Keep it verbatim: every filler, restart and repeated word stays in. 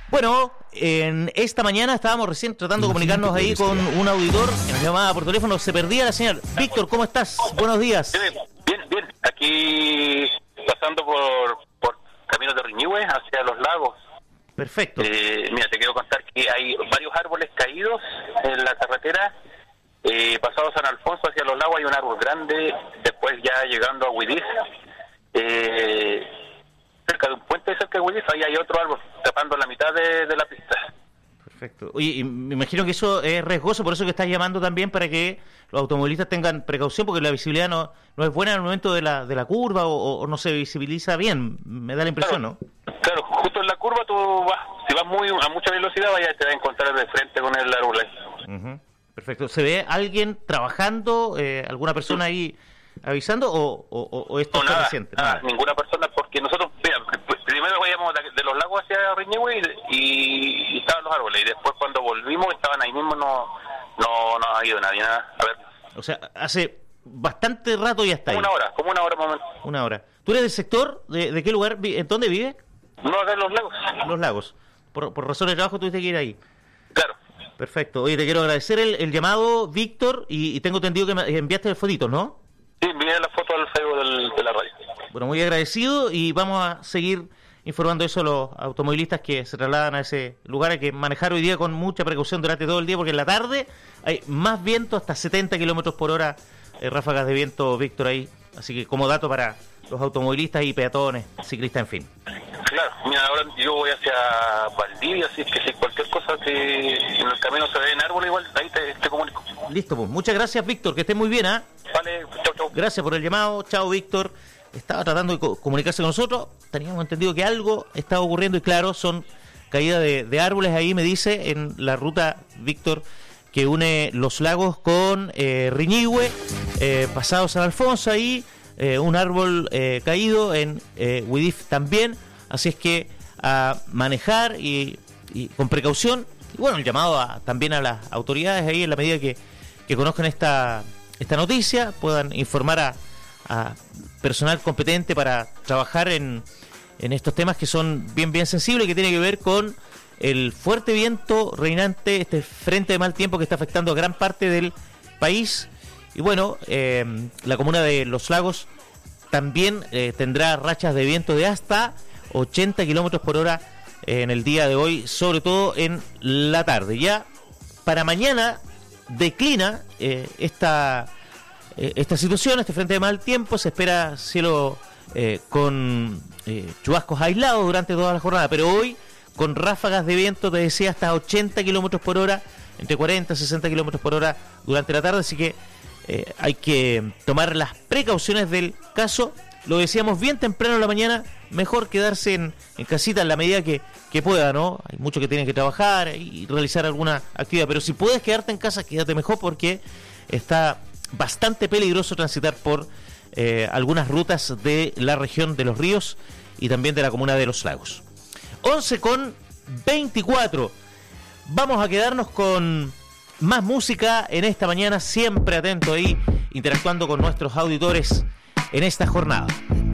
Bueno, en esta mañana estábamos recién tratando de comunicarnos ahí con un auditor que nos llamaba por teléfono, se perdía la señal. Víctor, ¿cómo estás? Buenos días. Bien, bien, bien. Aquí pasando por, por caminos de Riñihue hacia los lagos. Perfecto. Eh, mira, te quiero contar que hay varios árboles caídos en la carretera. Eh, pasado San Alfonso hacia los lagos hay un árbol grande, después ya llegando a Huidís, eh, cerca de un puente cerca de Huidís, ahí hay otro árbol tapando la mitad de, de la pista. Perfecto. Oye, y me imagino que eso es riesgoso, por eso que estás llamando también para que los automovilistas tengan precaución, porque la visibilidad no, no es buena en el momento de la de la curva o, o no se visibiliza bien, me da la impresión, claro, ¿no? Claro, justo en la curva tú vas, si vas muy a mucha velocidad, vaya, te vas a encontrar de frente con el árbol ahí. Uh-huh. Perfecto. ¿Se ve alguien trabajando, eh, alguna persona ahí avisando o, o, o esto no, está nada, reciente? Nada, Nada. ninguna persona, porque nosotros, mira, primero vayamos de, de los lagos hacia Riñihue y, y estaban los árboles, y después cuando volvimos estaban ahí mismo, no no, no ha habido nadie, nada. A ver. O sea, hace bastante rato ya está Como ahí. una hora, como una hora más o menos. Una hora. ¿Tú eres del sector? ¿De, de qué lugar? ¿En dónde vive? No, acá en los lagos. Los Lagos. Por, por razones de trabajo tuviste que ir ahí. Claro. Perfecto. Oye, te quiero agradecer el, el llamado, Víctor, y, y tengo entendido que me enviaste fotitos, ¿no? Sí, envié la foto al Facebook del, de la radio. Bueno, muy agradecido y vamos a seguir informando eso a los automovilistas que se trasladan a ese lugar. Hay que manejar hoy día con mucha precaución durante todo el día porque en la tarde hay más viento, hasta setenta kilómetros por hora, eh, ráfagas de viento, Víctor, ahí. Así que como dato para los automovilistas y peatones, ciclistas, en fin. Claro, mira, ahora yo voy hacia Valdivia, así que si cualquier cosa que en el camino se ve en árbol, igual ahí te, te comunico. Listo, pues. Muchas gracias, Víctor, que estés muy bien, ¿ah? ¿eh? Vale, chau, chau. Gracias por el llamado. Chao, Víctor. Estaba tratando de co- comunicarse con nosotros. Teníamos entendido que algo estaba ocurriendo y claro, son caídas de, de árboles ahí, me dice, en la ruta, Víctor, que une Los Lagos con eh, Riñihue, eh, pasado San Alfonso ahí, eh, un árbol eh, caído en eh, Huidif también. Así es que a manejar y, y con precaución. Y bueno, el llamado a, también a las autoridades ahí, en la medida que, que conozcan esta, esta noticia, puedan informar a, a personal competente para trabajar en, en estos temas que son bien, bien sensibles, que tiene que ver con el fuerte viento reinante, este frente de mal tiempo que está afectando a gran parte del país. Y bueno, eh, la comuna de Los Lagos también eh, tendrá rachas de viento de hasta ochenta kilómetros por hora en el día de hoy, sobre todo en la tarde. Ya para mañana declina eh, esta eh, esta situación, este frente de mal tiempo. Se espera cielo eh, con eh, chubascos aislados durante toda la jornada, pero hoy con ráfagas de viento, te decía, hasta ochenta kilómetros por hora, entre cuarenta y sesenta kilómetros por hora durante la tarde. Así que eh, hay que tomar las precauciones del caso. Lo decíamos bien temprano en la mañana, mejor quedarse en, en casita en la medida que, que pueda, ¿no? Hay muchos que tienen que trabajar y realizar alguna actividad, pero si puedes quedarte en casa, quédate mejor porque está bastante peligroso transitar por eh, algunas rutas de la región de Los Ríos y también de la comuna de Los Lagos. once con veinticuatro. Vamos a quedarnos con más música en esta mañana, siempre atento ahí, interactuando con nuestros auditores en esta jornada.